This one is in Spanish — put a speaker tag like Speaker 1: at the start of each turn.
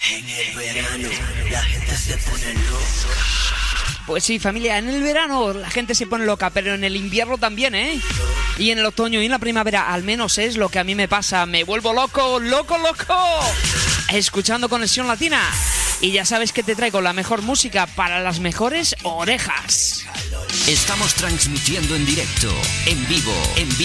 Speaker 1: En el verano la gente se pone loca.
Speaker 2: Pues sí, familia, en el verano la gente se pone loca, pero en el invierno también, ¿eh? Y en el otoño y en la primavera, al menos es lo que a mí me pasa. Me vuelvo loco, loco, loco, escuchando Conexión Latina. Y ya sabes que te traigo la mejor música para las mejores orejas.
Speaker 3: Estamos transmitiendo en directo, en vivo,